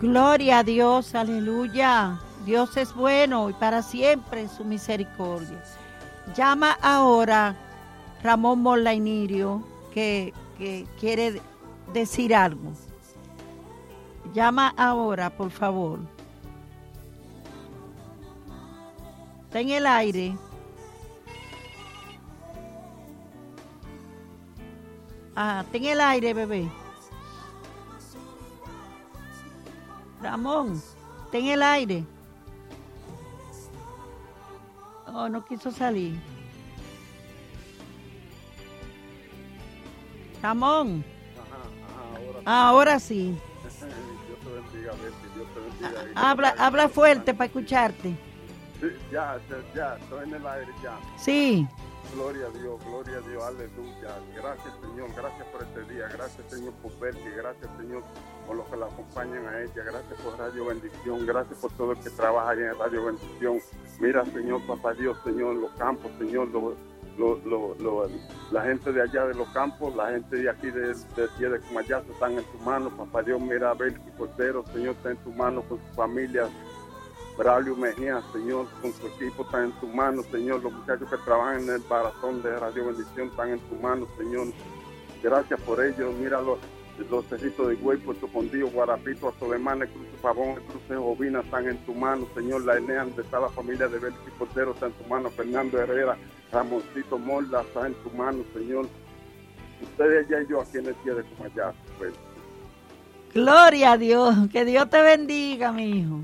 Gloria a Dios, aleluya. Dios es bueno y para siempre su misericordia. Llama ahora Ramón Molainirio que quiere decir algo. Llama ahora, por favor. Está en el aire. Está en el aire, bebé. Ramón, está en el aire. Oh, no quiso salir. Ramón. Ahora sí. Dios te bendiga, Betty. Dios te bendiga. Habla fuerte para escucharte. Sí, ya, estoy en el aire ya. Sí. Gloria a Dios, aleluya. Gracias, Señor, gracias por este día. Gracias, Señor, por Betty. Gracias, Señor, por los que la acompañan a ella. Gracias por Radio Bendición. Gracias por todo el que trabaja ahí en Radio Bendición. Mira, Señor, papá Dios, Señor, los campos, Señor, la gente de allá de los campos, la gente de aquí de Cumayazo están en tu mano, papá Dios. Mira a Betty Cordero, Señor, está en tu mano con su familia. Braulio Mejía, Señor, con su equipo está en tu mano, Señor. Los muchachos que trabajan en el barazón de Radio Bendición están en tu mano, Señor. Gracias por ellos. Mira los cerritos de Güey, Puerto Condillo, Guarapito, Azolemanes, Cruz Pavón, Cruz de Jovina están en tu mano, Señor. La Enea, donde está la familia de Betty Cordero, está en tu mano. Fernando Herrera, Ramoncito Morla, está en tu mano, Señor. Ustedes allá y yo aquí en el día de Cumayazo, pues. Gloria a Dios. Que Dios te bendiga, mi hijo.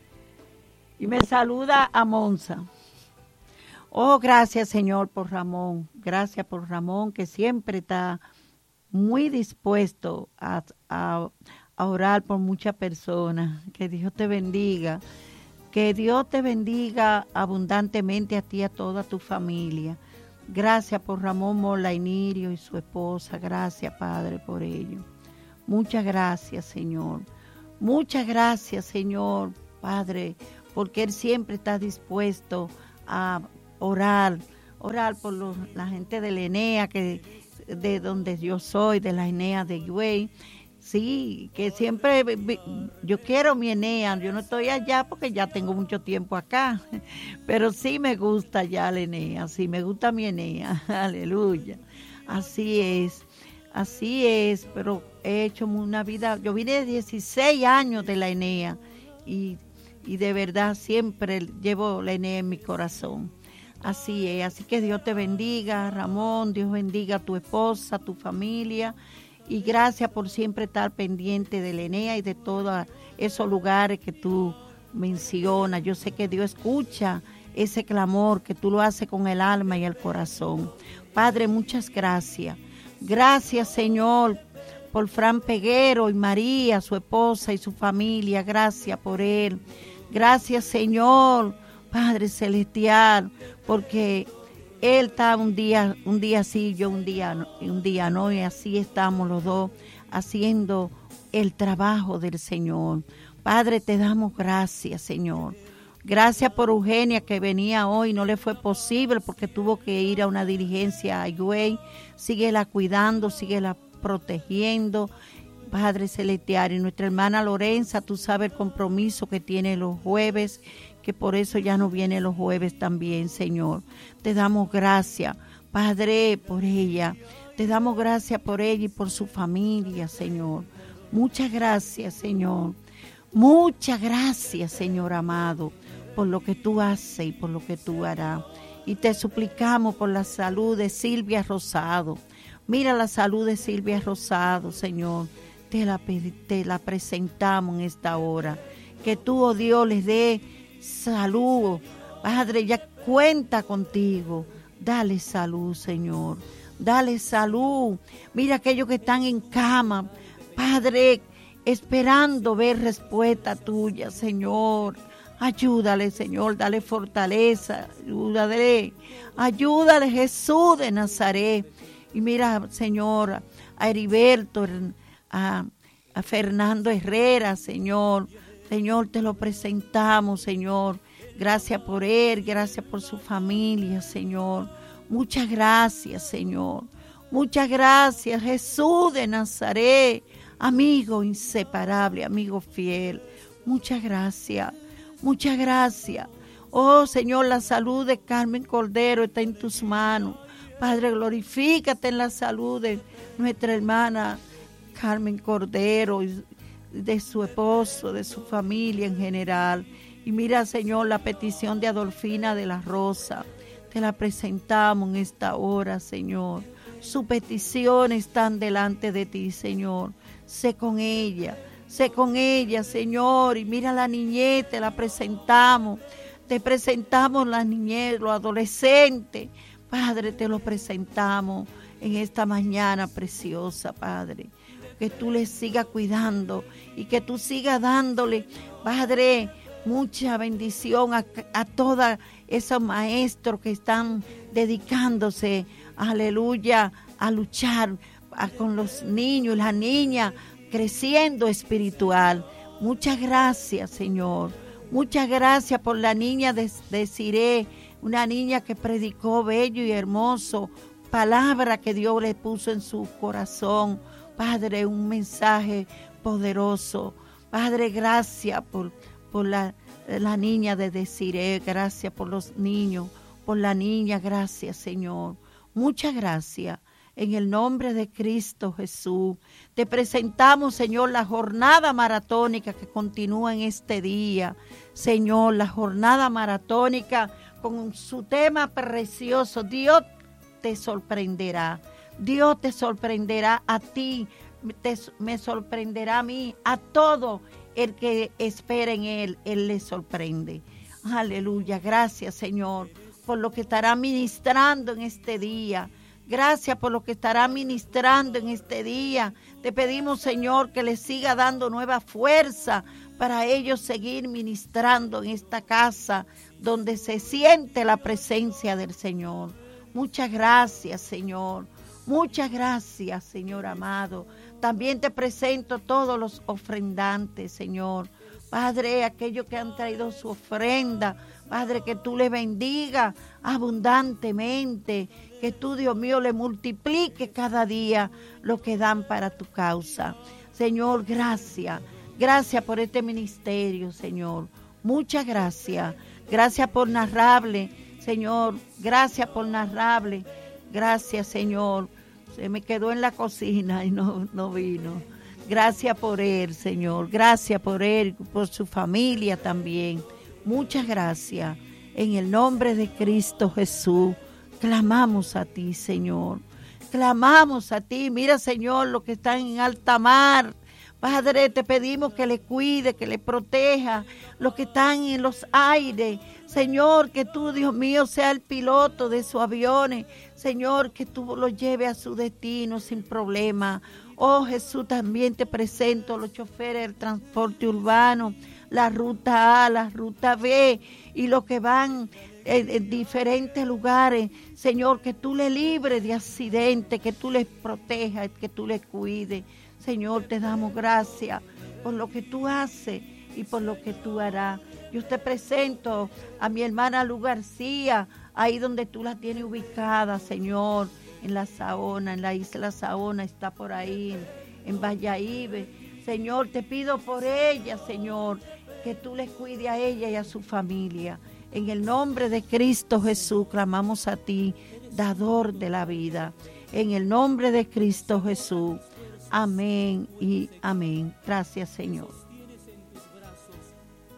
Y me saluda a Monza. Oh, gracias, Señor, por Ramón. Gracias por Ramón, que siempre está muy dispuesto a orar por muchas personas. Que Dios te bendiga. Que Dios te bendiga abundantemente a ti y a toda tu familia. Gracias por Ramón Molainirio y su esposa. Gracias, Padre, por ello. Muchas gracias, Señor. Muchas gracias, Señor, Padre, porque Él siempre está dispuesto a orar por la gente de la Enea, de donde yo soy, de la Enea de Güey. Sí, que siempre yo quiero mi Enea. Yo no estoy allá porque ya tengo mucho tiempo acá, pero sí me gusta ya la Enea, sí me gusta mi Enea. Aleluya. Así es, pero he hecho una vida. Yo vine de 16 años de la Enea y de verdad siempre llevo la Enea en mi corazón. Así es, así que Dios te bendiga, Ramón. Dios bendiga a tu esposa, a tu familia, y gracias por siempre estar pendiente de la Enea y de todos esos lugares que tú mencionas. Yo sé que Dios escucha ese clamor, que tú lo haces con el alma y el corazón. Padre, muchas gracias. Gracias, Señor, por Fran Peguero y María, su esposa y su familia. Gracias por él. Gracias, Señor, Padre Celestial, porque Él está un día sí, yo un día no, y así estamos los dos haciendo el trabajo del Señor. Padre, te damos gracias, Señor. Gracias por Eugenia, que venía hoy, no le fue posible porque tuvo que ir a una diligencia a Higüey. Síguela cuidando, síguela protegiendo, Padre Celestial. Y nuestra hermana Lorenza, tú sabes el compromiso que tiene los jueves, que por eso ya no viene los jueves también, Señor. Te damos gracias, Padre, por ella. Te damos gracias por ella y por su familia, Señor. Muchas gracias, Señor. Muchas gracias, Señor amado, por lo que tú haces y por lo que tú harás. Y te suplicamos por la salud de Silvia Rosado. Mira la salud de Silvia Rosado, Señor. Te la presentamos en esta hora. Que tú, oh Dios, les dé salud. Padre, ya cuenta contigo. Dale salud, Señor. Dale salud. Mira aquellos que están en cama, Padre, esperando ver respuesta tuya, Señor. Ayúdale, Señor, dale fortaleza. Ayúdale, Jesús de Nazaret. Y mira, Señor, a Heriberto, a Fernando Herrera, Señor. Señor, te lo presentamos, Señor. Gracias por él, gracias por su familia, Señor. Muchas gracias, Señor. Muchas gracias, Jesús de Nazaret. amigo inseparable, amigo fiel. Muchas gracias, muchas gracias. Oh Señor, la salud de Carmen Cordero está en tus manos. Padre, glorifícate en la salud de nuestra hermana Carmen Cordero, de su esposo, de su familia en general. Y mira, Señor, la petición de Adolfina de la Rosa. Te la presentamos en esta hora, Señor. Sus peticiones están delante de ti, Señor. Sé con ella, Señor. Y mira la niñez, te la presentamos. Te presentamos la niñez, los adolescentes. Padre, te lo presentamos en esta mañana preciosa, Padre. Que tú les sigas cuidando y que tú sigas dándole, Padre, mucha bendición a todos esos maestros que están dedicándose, aleluya, a luchar con los niños y las niñas, creciendo espiritual. Muchas gracias, Señor. Muchas gracias por la niña de Siré, una niña que predicó bello y hermoso, palabra que Dios le puso en su corazón. Padre, un mensaje poderoso. Padre, gracias por la niña de Desiree, gracias por los niños, por la niña, gracias, Señor. Muchas gracias. En el nombre de Cristo Jesús, te presentamos, Señor, la jornada maratónica que continúa en este día. Señor, la jornada maratónica con su tema precioso. Dios te sorprenderá. Dios te sorprenderá a ti, me sorprenderá a mí, a todo el que espera en Él le sorprende. Aleluya, gracias, Señor, por lo que estará ministrando en este día. Gracias por lo que estará ministrando en este día. Te pedimos, Señor, que le siga dando nueva fuerza para ellos seguir ministrando en esta casa donde se siente la presencia del Señor. Muchas gracias, Señor. Muchas gracias, Señor amado. También te presento todos los ofrendantes, Señor. Padre, aquellos que han traído su ofrenda, Padre, que tú les bendiga abundantemente, que tú, Dios mío, le multiplique cada día lo que dan para tu causa. Señor, gracias. Gracias por este ministerio, Señor. Muchas gracias. Gracias por Narrable, Señor. Gracias por Narrable. Gracias, Señor. Se me quedó en la cocina y no vino. Gracias por él, Señor. Gracias por él, por su familia también. Muchas gracias. En el nombre de Cristo Jesús, clamamos a ti, Señor. Clamamos a ti. Mira, Señor, los que están en alta mar. Padre, te pedimos que le cuide, que le proteja. Los que están en los aires. Señor, que tú, Dios mío, sea el piloto de sus aviones. Señor, que tú los lleves a su destino sin problema. Oh Jesús, también te presento los choferes del transporte urbano, la ruta A, la ruta B y los que van en diferentes lugares. Señor, que tú les libres de accidentes, que tú les protejas, que tú les cuides. Señor, te damos gracias por lo que tú haces y por lo que tú harás. Yo te presento a mi hermana Luz García, ahí donde tú la tienes ubicada, Señor, en la Saona, en la isla Saona, está por ahí, en Valladolid. Señor, te pido por ella, Señor, que tú les cuide a ella y a su familia. En el nombre de Cristo Jesús, clamamos a ti, dador de la vida. En el nombre de Cristo Jesús. Amén y amén. Gracias, Señor.